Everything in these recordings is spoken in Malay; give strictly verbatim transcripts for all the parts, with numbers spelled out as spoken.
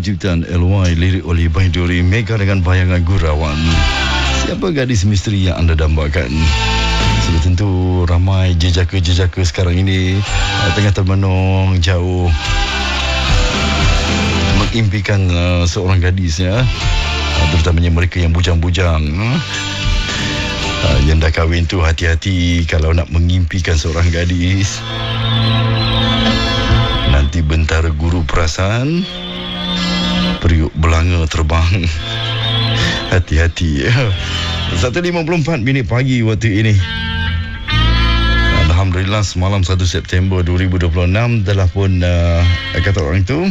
ciptaan L Y, lirik oleh Baiduri, Mega dengan bayangan gurauan. Siapa gadis misteri yang anda dambakan? Sudah tentu ramai jejaka-jejaka sekarang ini uh, tengah termenung jauh mengimpikan uh, seorang gadis, ya. Uh, terutamanya mereka yang bujang-bujang. Uh. Uh, yang dah kahwin tu hati-hati kalau nak mengimpikan seorang gadis. Nanti bentara guru perasaan, periuk belanga terbang. Hati-hati. satu lima puluh empat minit pagi waktu ini. Alhamdulillah, semalam satu September dua ribu dua puluh enam telah pun uh, kata orang itu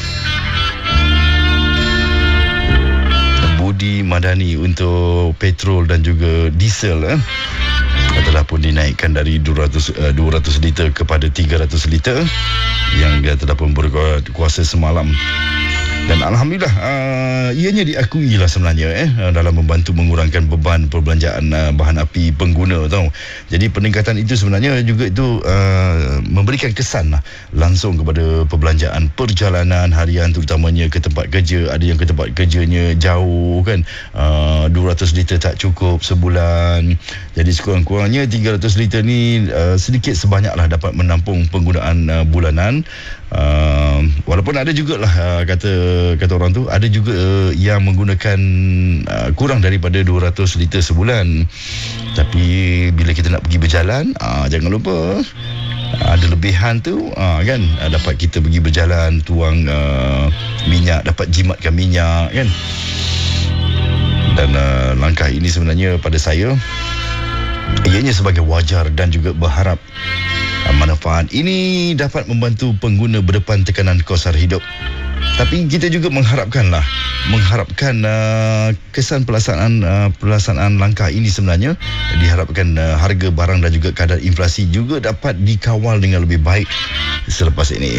Budi Madani untuk petrol dan juga diesel eh, telah pun dinaikkan dari dua ratus, uh, dua ratus liter kepada tiga ratus liter yang dia telah pun berkuasa semalam. Dan Alhamdulillah uh, ianya diakui lah sebenarnya eh, dalam membantu mengurangkan beban perbelanjaan uh, bahan api pengguna, tahu. Jadi peningkatan itu sebenarnya juga itu uh, memberikan kesan lah, langsung kepada perbelanjaan perjalanan harian, terutamanya ke tempat kerja. Ada yang ke tempat kerjanya jauh kan, uh, dua ratus liter tak cukup sebulan. Jadi sekurang-kurangnya tiga ratus liter ni uh, sedikit sebanyaklah dapat menampung penggunaan uh, bulanan. Uh, walaupun ada jugalah uh, kata kata orang tu, ada juga uh, yang menggunakan uh, kurang daripada dua ratus liter sebulan. Tapi bila kita nak pergi berjalan, uh, jangan lupa uh, ada lebihan tu uh, kan, uh, dapat kita pergi berjalan, tuang uh, minyak, dapat jimatkan minyak kan. Dan uh, langkah ini sebenarnya pada saya ianya sebagai wajar dan juga berharap manfaat ini dapat membantu pengguna berdepan tekanan kos sara hidup. Tapi kita juga mengharapkanlah mengharapkan uh, kesan pelaksanaan uh, pelaksanaan langkah ini sebenarnya diharapkan uh, harga barang dan juga kadar inflasi juga dapat dikawal dengan lebih baik selepas ini.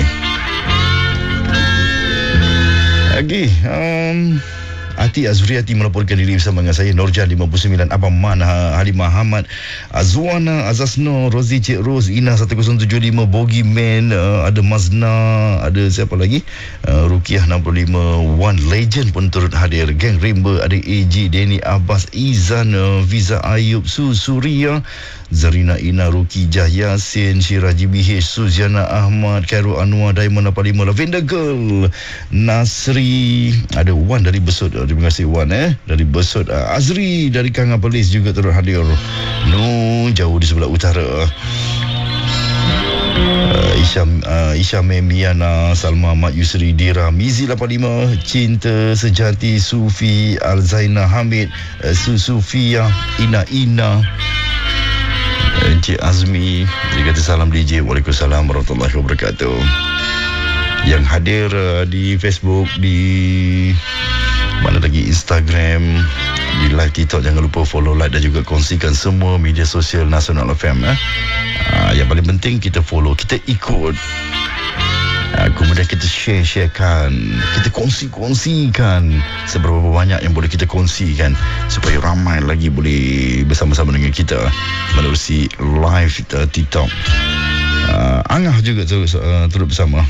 Lagi um, Ati Azriati melaporkan diri bersama dengan saya, Nurjan lima puluh sembilan, Abang Man, Halimah Ahmad, Azwana, Azasno, Rozi, Cik Ros, Ina satu kosong tujuh lima, Bogi Man, uh, ada Mazna, ada siapa lagi, uh, Rukiah enam puluh lima, One Legend pun turut hadir, Gang Rimba, ada A G, Denny Abbas, Izan, uh, Fiza Ayub, Su Suria, Zarina Ina, Ruki Jah Yasin, Syirah G B H, Suziana Ahmad, Khairul Anwar, Diamond lapan puluh lima, Lavender Girl, Nasri, ada Wan dari Besut. Terima kasih Wan eh dari Besut. uh, Azri dari Kanga Perlis juga turut hadir. No, jauh di sebelah utara. uh, Isyam uh, Isyam Miana, Salma Mat Yusri, Dira, Mizi lapan puluh lima, Cinta Sejati, Sufi, Alzaina Hamid, uh, Su Sufia, Ina Ina, Encik Azmi. Dia kata salam D J. Waalaikumsalam warahmatullahi wabarakatuh. Yang hadir uh, di Facebook, di mana lagi, Instagram, di live TikTok, jangan lupa follow, like dan juga kongsikan semua media sosial Nasional F M eh. uh, Yang paling penting kita follow, kita ikut, uh, kemudian kita share-sharekan, kita kongsi-kongsikan seberapa banyak yang boleh kita kongsikan supaya ramai lagi boleh bersama-sama dengan kita menerusi live uh, TikTok. uh, Angah juga turut, uh, turut bersama.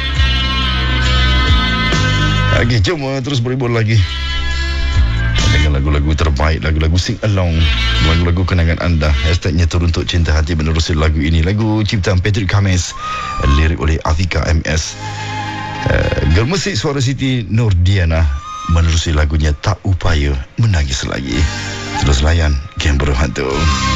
Okey, jom uh, terus berhibur lagi dengan lagu-lagu terbaik, lagu-lagu sing along, lagu-lagu kenangan anda. Hashtagnya Teruntuk Cinta Hati menerusi lagu ini. Lagu ciptaan Patrick Khamis, lirik oleh Afika M S. uh, Girl Musik Suara Siti Nurdiana menerusi lagunya Tak Upaya Menangis Lagi. Terus layan Game Berhantu.